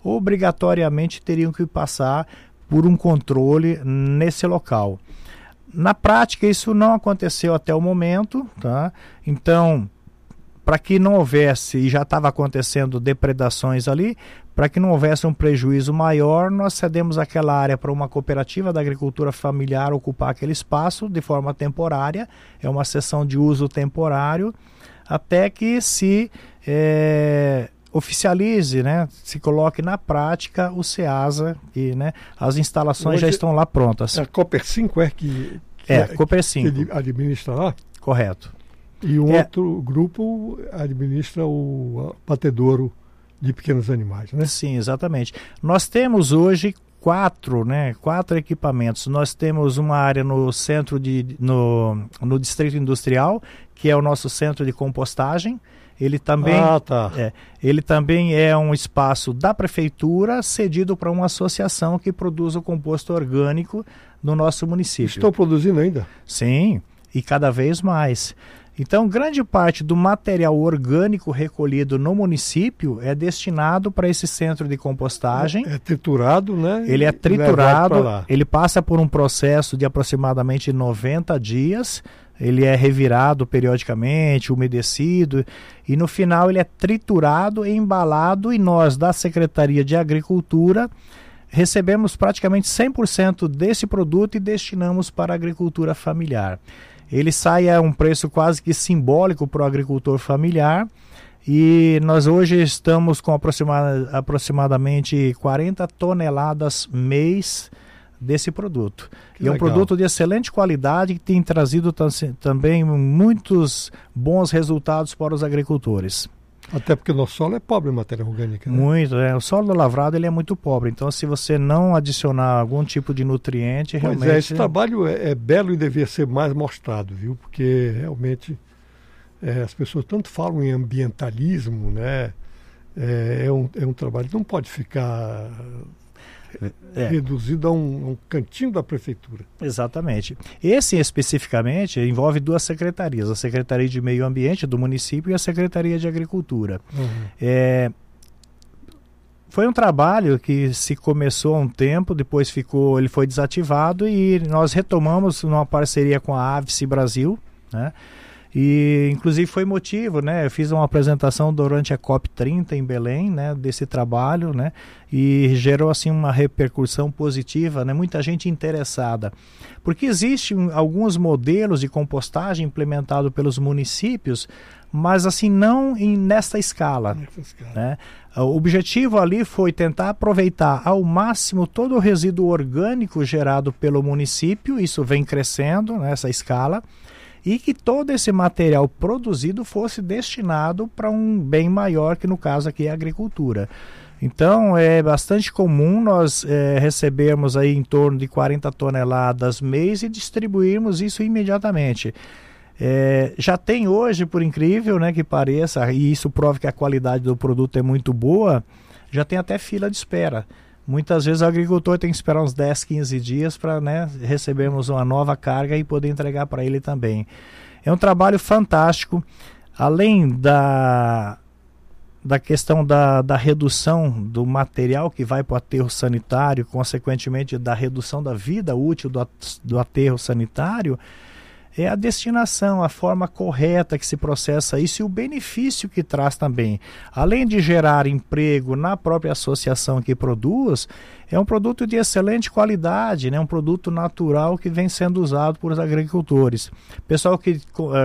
obrigatoriamente teriam que passar por um controle nesse local. Na prática, isso não aconteceu até o momento, tá? Então, para que não houvesse, e já estava acontecendo depredações ali, para que não houvesse um prejuízo maior, nós cedemos aquela área para uma cooperativa da agricultura familiar ocupar aquele espaço de forma temporária, é uma cessão de uso temporário, até que se oficialize, né, se coloque na prática o SEASA, e, né, as instalações já estão lá prontas. A Copercinco que administra lá? Correto. E um outro grupo administra o abatedouro de pequenos animais, né? Sim, exatamente. Nós temos hoje quatro equipamentos. Nós temos uma área no centro no Distrito Industrial, que é o nosso centro de compostagem. Ele também é um espaço da prefeitura cedido para uma associação que produz o composto orgânico no nosso município. Estão produzindo ainda? Sim, e cada vez mais. Então, grande parte do material orgânico recolhido no município é destinado para esse centro de compostagem. É triturado, né? Ele é triturado, ele passa por um processo de aproximadamente 90 dias, ele é revirado periodicamente, umedecido, e no final ele é triturado, embalado, e nós, da Secretaria de Agricultura, recebemos praticamente 100% desse produto e destinamos para a agricultura familiar. Ele sai a um preço quase que simbólico para o agricultor familiar, e nós hoje estamos com aproximadamente 40 toneladas mês desse produto. E é um produto de excelente qualidade que tem trazido também muitos bons resultados para os agricultores. Até porque o nosso solo é pobre em matéria orgânica, né? Muito, o solo lavrado ele é muito pobre, então se você não adicionar algum tipo de nutriente, realmente... Esse trabalho é belo e devia ser mais mostrado, viu? Porque realmente as pessoas tanto falam em ambientalismo, né? É um trabalho que não pode ficar reduzido a um cantinho da prefeitura. Exatamente. Esse especificamente envolve duas secretarias, a Secretaria de Meio Ambiente do município e a Secretaria de Agricultura. Foi um trabalho que se começou há um tempo, depois ele foi desativado e nós retomamos numa parceria com a Avice Brasil, né? E inclusive foi motivo, né? Eu fiz uma apresentação durante a COP30 em Belém, né? Desse trabalho, né? E gerou assim uma repercussão positiva, né? Muita gente interessada, porque existem alguns modelos de compostagem implementados pelos municípios, mas assim não nesta escala, né? O objetivo ali foi tentar aproveitar ao máximo todo o resíduo orgânico gerado pelo município, isso vem crescendo nessa escala, e que todo esse material produzido fosse destinado para um bem maior, que no caso aqui é a agricultura. Então é bastante comum nós recebermos aí em torno de 40 toneladas mês e distribuirmos isso imediatamente. Já tem hoje, por incrível, né, que pareça, e isso prova que a qualidade do produto é muito boa, já tem até fila de espera. Muitas vezes o agricultor tem que esperar uns 10, 15 dias para, né, recebermos uma nova carga e poder entregar para ele também. É um trabalho fantástico, além da questão da redução do material que vai para o aterro sanitário, consequentemente da redução da vida útil do aterro sanitário, é a destinação, a forma correta que se processa isso e o benefício que traz também. Além de gerar emprego na própria associação que produz, é um produto de excelente qualidade, né? Um produto natural que vem sendo usado por agricultores. Pessoal que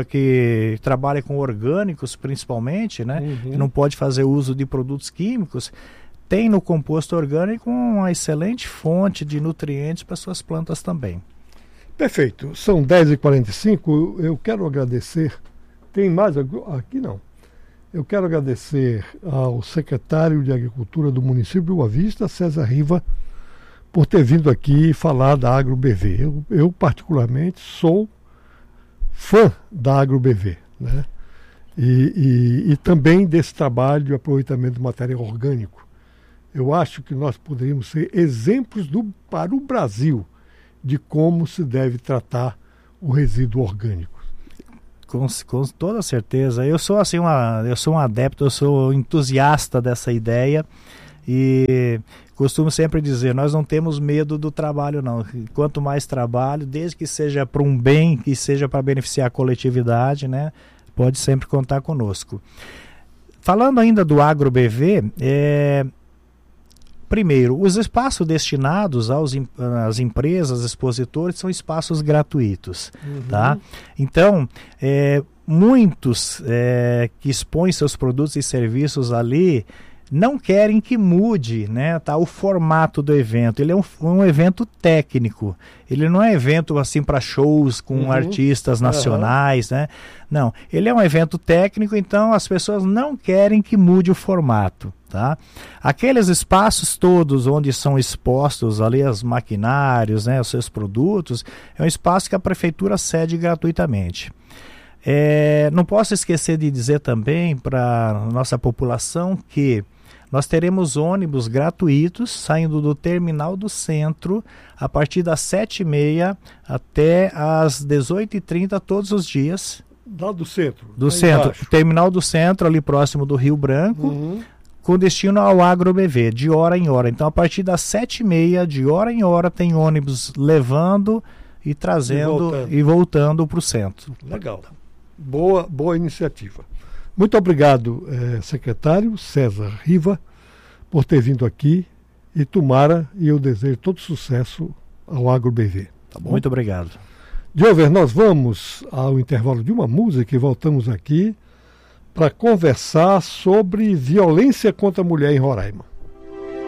trabalha com orgânicos principalmente, né? Que não pode fazer uso de produtos químicos, tem no composto orgânico uma excelente fonte de nutrientes para suas plantas também. Perfeito, são 10h45, eu quero agradecer, tem mais aqui não, eu quero agradecer ao secretário de Agricultura do município de Boa Vista, César Riva, por ter vindo aqui falar da AgroBV. Eu particularmente sou fã da AgroBV, né? E também desse trabalho de aproveitamento do material orgânico. Eu acho que nós poderíamos ser exemplos para o Brasil de como se deve tratar o resíduo orgânico. Com toda certeza. Eu sou assim eu sou um adepto, eu sou entusiasta dessa ideia E costumo sempre dizer, nós não temos medo do trabalho não. Quanto mais trabalho, desde que seja para um bem, que seja para beneficiar a coletividade, né, pode sempre contar conosco. Falando ainda do AgroBV, primeiro, os espaços destinados às empresas, expositores, são espaços gratuitos. Tá? Então, muitos que expõem seus produtos e serviços ali não querem que mude, né, tá, o formato do evento. Ele é um evento técnico. Ele não é evento assim para shows com artistas nacionais, né? Não, ele é um evento técnico, então as pessoas não querem que mude o formato. Tá? Aqueles espaços todos onde são expostos ali os maquinários, né, os seus produtos, é um espaço que a prefeitura cede gratuitamente. Não posso esquecer de dizer também para a nossa população que nós teremos ônibus gratuitos saindo do terminal do centro a partir das 7h30 até as 18h30 todos os dias. Lá do centro? Do centro, terminal do centro ali próximo do Rio Branco, com destino ao AgroBV, de hora em hora. Então a partir das 7h30, de hora em hora, tem ônibus levando e trazendo e voltando para o centro. Legal. Boa iniciativa. Muito obrigado, secretário César Riva, por ter vindo aqui, e tomara, e eu desejo todo sucesso ao AgroBV. Tá bom? Muito obrigado. Diover, nós vamos ao intervalo de uma música e voltamos aqui para conversar sobre violência contra a mulher em Roraima.